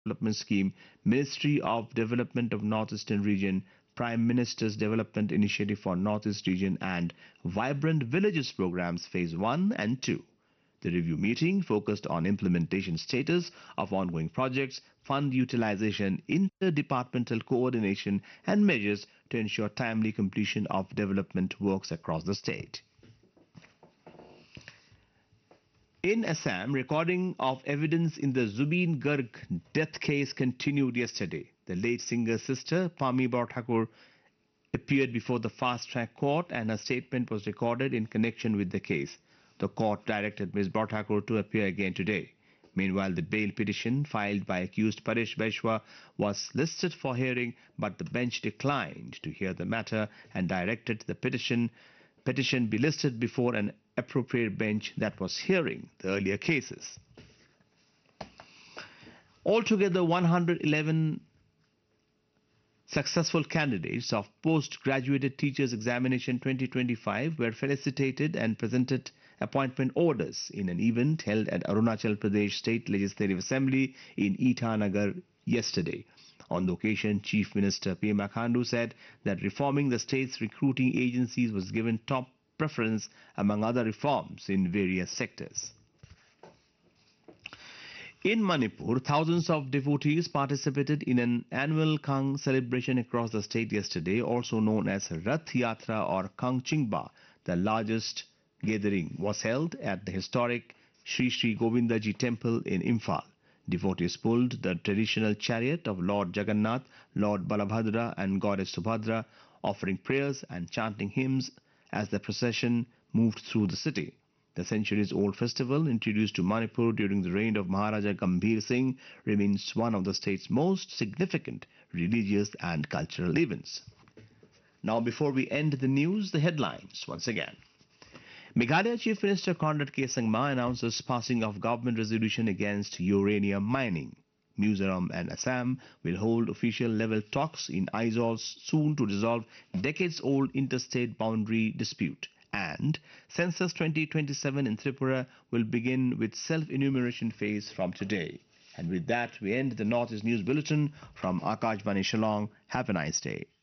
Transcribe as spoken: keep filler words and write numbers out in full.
Development Scheme, Ministry of Development of Northeastern Region, Prime Minister's Development Initiative for Northeast Region, and Vibrant Villages Programs Phase one and two. The review meeting focused on implementation status of ongoing projects, fund utilization, interdepartmental coordination, and measures to ensure timely completion of development works across the state. In Assam, recording of evidence in the Zubeen Garg death case continued yesterday. The late singer's sister, Pami Thakur, appeared before the fast-track court and her statement was recorded in connection with the case. The court directed Miz Thakur to appear again today. Meanwhile, the bail petition filed by accused Paresh Baishwa was listed for hearing, but the bench declined to hear the matter and directed the petition petition be listed before an appropriate bench that was hearing the earlier cases. Altogether, one hundred eleven successful candidates of Postgraduate Teachers Examination twenty twenty-five were felicitated and presented appointment orders in an event held at Arunachal Pradesh State Legislative Assembly in Itanagar yesterday. On the occasion, Chief Minister Pema Khandu said that reforming the state's recruiting agencies was given top preference among other reforms in various sectors. In Manipur, thousands of devotees participated in an annual Kang celebration across the state yesterday, also known as Rath Yatra or Kang Chingba. The largest gathering was held at the historic Sri Sri Govindaji temple in Imphal. Devotees pulled the traditional chariot of Lord Jagannath, Lord Balabhadra and Goddess Subhadra, offering prayers and chanting hymns as the procession moved through the city. The centuries-old festival, introduced to Manipur during the reign of Maharaja Gambhir Singh, remains one of the state's most significant religious and cultural events. Now, before we end the news, the headlines once again. Meghalaya Chief Minister Conrad K. Sangma announces passing of government resolution against uranium mining. Mizoram and Assam will hold official-level talks in Aizawl soon to resolve decades-old interstate boundary dispute. And Census twenty twenty-seven in Tripura will begin with self-enumeration phase from today. And with that, we end the Northeast News Bulletin from Akashvani Shillong. Have a nice day.